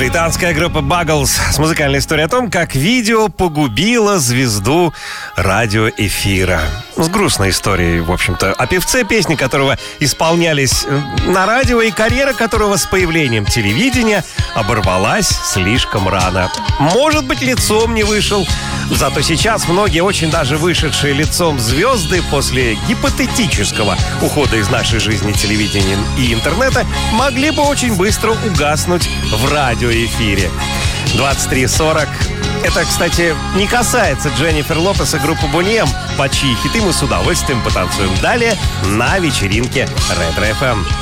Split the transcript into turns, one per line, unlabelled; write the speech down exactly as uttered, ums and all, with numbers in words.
Британская группа Buggles с музыкальной историей о том, как видео погубило звезду радиоэфира. С грустной историей, в общем-то, о певце, песни которого исполнялись на радио, и карьера которого с появлением телевидения оборвалась слишком рано. Может быть, лицом не вышел. Зато сейчас многие очень даже вышедшие лицом звезды после гипотетического ухода из нашей жизни телевидения и интернета могли бы очень быстро угаснуть в радиоэфире. двадцать три сорок. Это, кстати, не касается Дженнифер Лопес и группы Boney M, под чьи хиты мы с удовольствием потанцуем далее на вечеринке Ретро эф эм.